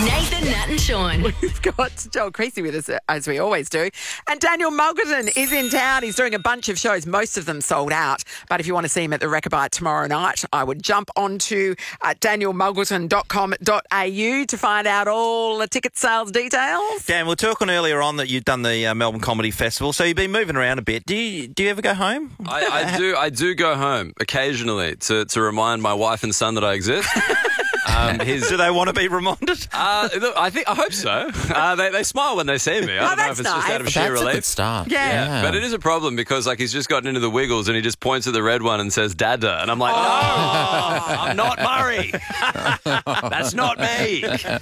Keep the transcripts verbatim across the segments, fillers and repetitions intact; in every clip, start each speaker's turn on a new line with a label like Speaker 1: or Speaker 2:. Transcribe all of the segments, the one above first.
Speaker 1: Nathan, Nat and Sean.
Speaker 2: We've got Joel Creasy with us, as we always do. And Daniel Mulgerton is in town. He's doing a bunch of shows, most of them sold out. But if you want to see him at the Rechabite tomorrow night, I would jump onto uh, daniel mulgerton dot com dot a u to find out all the ticket sales details.
Speaker 3: Dan, we were talking earlier on that you'd done the uh, Melbourne Comedy Festival, so you've been moving around a bit. Do you do you ever go home?
Speaker 4: I, I do. I do go home occasionally to, to remind my wife and son that I exist. Um, his,
Speaker 3: do they want to be reminded?
Speaker 4: Uh, look, I think I hope so. Uh, they, they smile when they see me. I
Speaker 2: Oh,
Speaker 4: don't know
Speaker 2: that's
Speaker 4: if it's just
Speaker 2: nice.
Speaker 4: out of
Speaker 5: That's
Speaker 4: sheer
Speaker 5: a
Speaker 4: relief.
Speaker 5: good start.
Speaker 2: Yeah.
Speaker 5: yeah.
Speaker 4: But it is a problem because like he's just gotten into the Wiggles and he just points at the red one and says "Dada," and I'm like,
Speaker 2: Oh.
Speaker 4: "No, I'm not Murray. That's not me."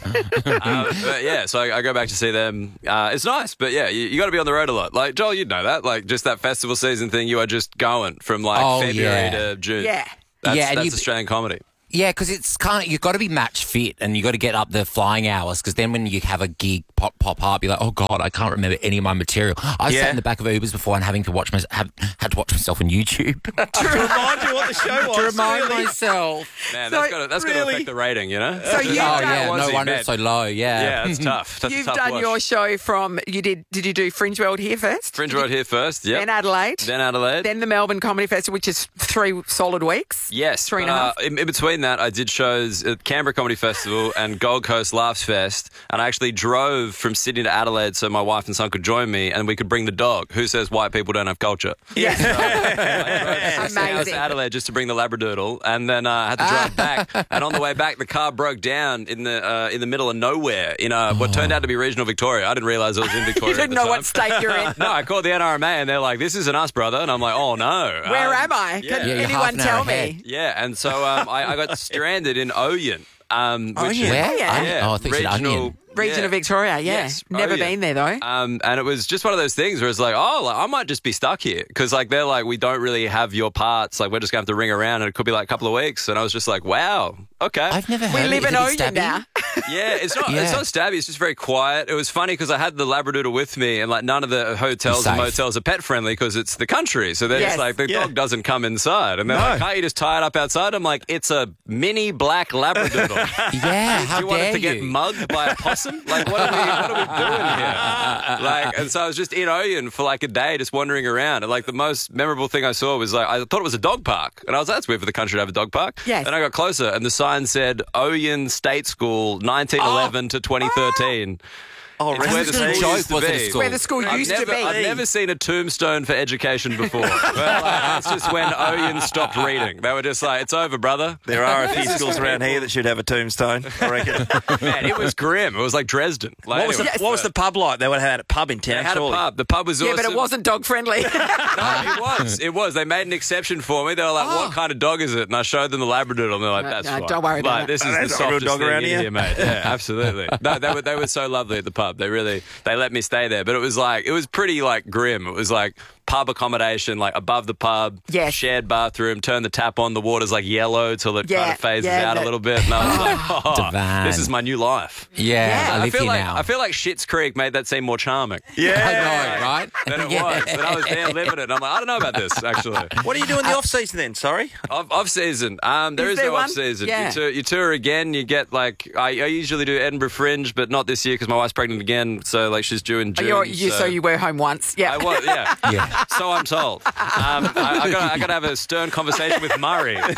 Speaker 4: uh, but yeah, so I, I go back to see them. Uh, it's nice, but yeah, you, you got to be on the road a lot. Like Joel, you'd know that. Like just that festival season thing, you are just going from like
Speaker 5: Oh,
Speaker 4: February
Speaker 5: yeah.
Speaker 4: to June.
Speaker 2: Yeah.
Speaker 4: That's,
Speaker 5: Yeah, and
Speaker 4: that's
Speaker 5: you-
Speaker 4: Australian comedy.
Speaker 5: Yeah, because it's kind of, you've got to be match fit and you've got to get up the flying hours because then when you have a gig pop pop up, you're like, oh, God, I can't remember any of my material. I
Speaker 3: Yeah.
Speaker 5: sat in the back of Ubers before and having to watch my, have, had to watch myself on YouTube.
Speaker 3: To remind you what the show was.
Speaker 5: to remind
Speaker 3: really.
Speaker 5: myself.
Speaker 4: Man,
Speaker 2: So,
Speaker 4: that's got to that's got to
Speaker 3: really?
Speaker 4: affect the rating, you know.
Speaker 2: So you've
Speaker 5: Oh,
Speaker 2: done,
Speaker 5: yeah,
Speaker 4: once
Speaker 5: no
Speaker 4: you
Speaker 5: wonder
Speaker 4: met.
Speaker 5: it's so low, yeah.
Speaker 4: Yeah, that's tough. That's a
Speaker 2: you've
Speaker 4: tough
Speaker 2: done
Speaker 4: watch.
Speaker 2: your show from, you did, did you do Fringe World here first?
Speaker 4: Fringe World here first. Yeah.
Speaker 2: Then Adelaide.
Speaker 4: Then Adelaide.
Speaker 2: Then the Melbourne Comedy Festival, which is three solid weeks.
Speaker 4: Yes,
Speaker 2: Three and
Speaker 4: but,
Speaker 2: a half.
Speaker 4: uh, in, in between that, I did shows at Canberra Comedy Festival and Gold Coast Laughs Fest, and I actually drove from Sydney to Adelaide so my wife and son could join me, and we could bring the dog. Who says white people don't have culture?
Speaker 2: Yes.
Speaker 4: So, I drove six hours
Speaker 2: Amazing.
Speaker 4: to Adelaide just to bring the Labradoodle, and then uh, I had to drive back. And on the way back, the car broke down in the uh, in the middle of nowhere in uh, what turned out to be regional Victoria. I didn't realise it was in Victoria.
Speaker 2: You didn't
Speaker 4: at the
Speaker 2: know
Speaker 4: time.
Speaker 2: what state you're in.
Speaker 4: No, I called the N R M A and they're like, "This isn't us, brother," and I'm like, "Oh no,
Speaker 2: Where
Speaker 4: Um,
Speaker 2: am I?
Speaker 4: yeah.
Speaker 2: Can
Speaker 5: Yeah, you're half
Speaker 2: anyone
Speaker 5: an hour
Speaker 2: tell
Speaker 5: ahead.
Speaker 2: me?
Speaker 4: Yeah, and so um, I, I got stranded in Oyen, um, which
Speaker 3: Oyen?
Speaker 4: is
Speaker 5: Where?
Speaker 2: yeah.
Speaker 4: yeah,
Speaker 5: Oh, I think you said
Speaker 4: regional,
Speaker 5: Onion.
Speaker 2: Region
Speaker 4: yeah.
Speaker 2: of Victoria, yeah.
Speaker 4: Yes,
Speaker 2: Never
Speaker 4: Oyen.
Speaker 2: been there, though.
Speaker 4: Um, and it was just one of those things where it's like, oh, like, I might just be stuck here because like they're like, we don't really have your parts. Like we're just going to have to ring around, and it could be like a couple of weeks. And I was just like, wow, okay.
Speaker 5: I've never heard
Speaker 2: We
Speaker 5: of
Speaker 2: live
Speaker 5: it.
Speaker 2: in
Speaker 5: Is it
Speaker 2: Oyen
Speaker 5: stabby?
Speaker 2: now.
Speaker 4: Yeah, it's not.
Speaker 5: Yeah.
Speaker 4: It's not stabby. It's just very quiet. It was funny because I had the Labradoodle with me, and like none of the hotels and
Speaker 5: Safe.
Speaker 4: motels are pet friendly because it's the country. So they're
Speaker 2: Yes.
Speaker 4: just like the
Speaker 3: Yeah.
Speaker 4: dog doesn't come inside, and they're
Speaker 3: No.
Speaker 4: like, can't you just tie it up outside? I'm like, it's a mini black Labradoodle.
Speaker 5: Yeah, how
Speaker 4: Do you want
Speaker 5: dare
Speaker 4: it to get
Speaker 5: you?
Speaker 4: mugged by a possum? Like, what are we, what are we doing here? Like, and so I was just in Oyen for like a day, just wandering around. And like the most memorable thing I saw was like, I thought it was a dog park, and I was like, that's weird for the country to have a dog park.
Speaker 2: Yes.
Speaker 4: Then I got closer, and the sign said Oyen State School, nineteen eleven to twenty thirteen.
Speaker 3: Oh,
Speaker 4: It's where the
Speaker 5: was gonna
Speaker 4: school
Speaker 5: joke,
Speaker 4: used to
Speaker 5: was it a
Speaker 4: be.
Speaker 5: school?
Speaker 2: Where the school
Speaker 4: I've
Speaker 2: used
Speaker 4: never,
Speaker 2: to be.
Speaker 4: I've never seen a tombstone for education before. Well, like, that's just when Oyen stopped reading. They were just like, it's over, brother.
Speaker 3: There are a few schools around here that should have a tombstone, I reckon.
Speaker 4: Man, it was grim. It was like Dresden. Like,
Speaker 3: What was, the,
Speaker 4: anyway.
Speaker 3: what was the pub like? They would have had a pub in
Speaker 4: They
Speaker 3: town,
Speaker 4: had a
Speaker 3: surely.
Speaker 4: pub. The pub was
Speaker 2: Yeah,
Speaker 4: awesome.
Speaker 2: but it wasn't dog friendly.
Speaker 4: No, it was. It was. They made an exception for me. They were like,
Speaker 2: Oh.
Speaker 4: what kind of dog is it? And I showed them the Labradoodle, and they're like,
Speaker 2: No,
Speaker 4: that's
Speaker 2: no,
Speaker 4: fine.
Speaker 2: don't worry about
Speaker 4: like,
Speaker 2: it.
Speaker 4: This is
Speaker 3: That's
Speaker 4: the
Speaker 3: not a real
Speaker 4: softest
Speaker 3: dog
Speaker 4: thing
Speaker 3: around
Speaker 4: in
Speaker 3: here.
Speaker 4: here, mate. Yeah, absolutely. No, they were, they were so lovely at the pub. They really, they let me stay there. But it was like, it was pretty like grim. It was like pub accommodation, like above the pub,
Speaker 2: Yes.
Speaker 4: shared bathroom, turn the tap on, the water's like yellow till it
Speaker 2: Yeah,
Speaker 4: kind of phases
Speaker 2: yeah,
Speaker 4: out
Speaker 2: that-
Speaker 4: a little bit. And I was like, oh,
Speaker 5: Divine.
Speaker 4: this is my new life.
Speaker 5: Yeah,
Speaker 2: Yeah,
Speaker 5: I
Speaker 4: I
Speaker 5: live
Speaker 4: feel
Speaker 5: here
Speaker 4: like
Speaker 5: now.
Speaker 4: I feel like Schitt's Creek made that seem more charming
Speaker 5: I know, right?
Speaker 4: than it
Speaker 5: Yeah.
Speaker 4: was. But I was there living it. And I'm like, I don't know about this actually.
Speaker 3: What do you do in the off-season then? Sorry?
Speaker 4: Off, off season. Um, there
Speaker 2: Is
Speaker 4: is,
Speaker 2: there
Speaker 4: no
Speaker 2: one?
Speaker 4: off season.
Speaker 2: Yeah.
Speaker 4: You, tour, you tour again. You get like I, I usually do Edinburgh Fringe, but not this year because my wife's pregnant again. So like she's due in
Speaker 2: Oh,
Speaker 4: June.
Speaker 2: you're, you, so you were home once. Yeah.
Speaker 4: I was, yeah.
Speaker 5: Yeah.
Speaker 4: So I'm told. Um, I, I got I got to have a stern conversation with Murray. You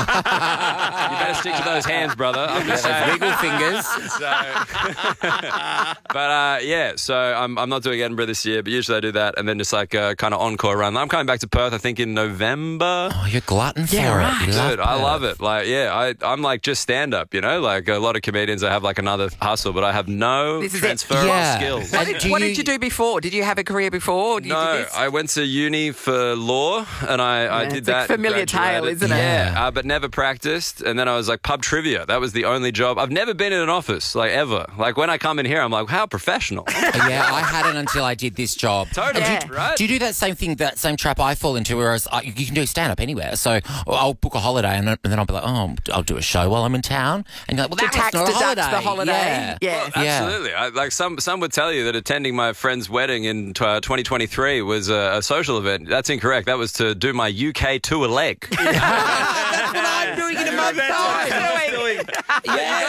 Speaker 4: better stick to those hands, brother. I'm just saying.
Speaker 5: Wiggle fingers.
Speaker 4: So, but uh, yeah, so I'm I'm not doing Edinburgh this year, but usually I do that, and then just like a kind of encore run. I'm coming back to Perth, I think, in November.
Speaker 5: Oh, you're glutton for
Speaker 2: Yeah,
Speaker 5: it.
Speaker 2: right.
Speaker 5: You love
Speaker 4: Dude, I
Speaker 5: Perth.
Speaker 4: love it. Like, yeah, I, I'm like just stand up, you know? Like a lot of comedians, I have like another hustle, but I have no
Speaker 2: This is it.
Speaker 4: transferable
Speaker 5: Yeah.
Speaker 4: skills.
Speaker 2: What,
Speaker 5: And
Speaker 2: did,
Speaker 5: do
Speaker 2: what
Speaker 5: you-
Speaker 2: did you do before? Did you have a career before? Or did you do
Speaker 4: No,
Speaker 2: this?
Speaker 4: I went to uni for law, and I, I
Speaker 2: Yeah,
Speaker 4: did
Speaker 2: it's a
Speaker 4: that.
Speaker 2: familiar tale,
Speaker 4: graduated.
Speaker 2: isn't it?
Speaker 4: Yeah,
Speaker 5: Yeah.
Speaker 4: uh, but never practiced. And then I was like pub trivia. That was the only job. I've never been in an office, like ever. Like when I come in here, I'm like, how professional.
Speaker 5: Yeah, I hadn't until I did this job.
Speaker 4: Totally,
Speaker 2: Yeah.
Speaker 4: right?
Speaker 5: Do you do that same thing, that same trap I fall into, whereas I, you can do stand-up anywhere? So I'll book a holiday and then, and then I'll be like, oh, I'll do a show while I'm in town. And you're like, well,
Speaker 2: To
Speaker 5: that
Speaker 2: tax
Speaker 5: was not a
Speaker 2: deduct
Speaker 5: holiday.
Speaker 2: the holiday.
Speaker 5: Yeah.
Speaker 2: Yeah.
Speaker 4: Well,
Speaker 5: Yeah.
Speaker 4: absolutely. I, like some, some would tell you that attending my friend's wedding in uh, twenty twenty-three was a, a social event. That's incorrect. That was to do my U K tour leg.
Speaker 5: That's what I'm doing in a month's time.
Speaker 3: doing.
Speaker 4: You got to do it.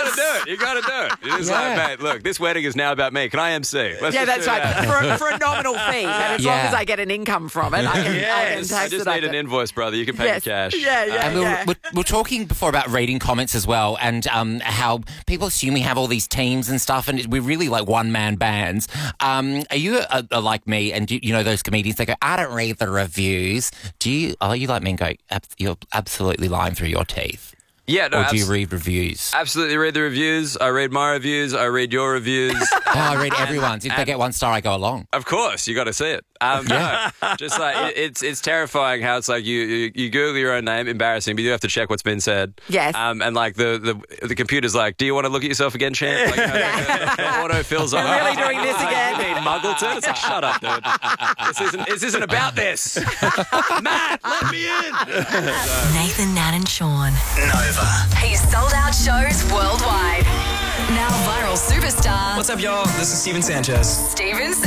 Speaker 4: You got to do it. You're just
Speaker 5: Yeah.
Speaker 4: like, mate, look, this wedding is now about me. Can I M C? Let's
Speaker 2: Yeah,
Speaker 4: just
Speaker 2: that's
Speaker 4: do
Speaker 2: right.
Speaker 4: that.
Speaker 2: For, a- for a nominal fee. And as long
Speaker 5: Yeah.
Speaker 2: as I get an income from it, I can, I can
Speaker 3: Yes.
Speaker 2: tax
Speaker 4: I just
Speaker 2: it
Speaker 4: need
Speaker 2: up.
Speaker 4: an invoice, brother. You can pay
Speaker 2: Yes.
Speaker 4: me cash.
Speaker 2: Yeah, yeah,
Speaker 5: And we were,
Speaker 2: yeah.
Speaker 5: we we were talking before about reading comments as well, and um, how people assume we have all these teams and stuff, and we're really like one man bands. Um, are you uh uh like me, and you, you know those comedians that go, "I don't read the reviews." Do you? Are you like me and go, "Ab- "You're absolutely lying through your teeth,"
Speaker 4: Yeah, no,
Speaker 5: or do you
Speaker 4: abs-
Speaker 5: read reviews?
Speaker 4: absolutely read the reviews. I read my reviews. I read your reviews.
Speaker 5: Oh, I read everyone's. If they get one star, I go along.
Speaker 4: Of course, you got to see it. Um, no, just like it, it's it's terrifying how it's like you, you you Google your own name, embarrassing, but you have to check what's been said.
Speaker 2: Yes.
Speaker 4: Um, and like the, the the computer's like, do you want to look at yourself again, champ? Like, the, the auto fills on.
Speaker 2: You're really doing this
Speaker 4: It's like,
Speaker 2: again?
Speaker 4: You mean Muggleton? It's like, shut up, dude. This isn't this isn't about this. Matt, let me in.
Speaker 1: Nathan, Nat, and Sean.
Speaker 6: Nova.
Speaker 1: He's sold out shows worldwide. Now viral superstar
Speaker 6: What's up, y'all? This is Steven Sanchez.
Speaker 1: Steven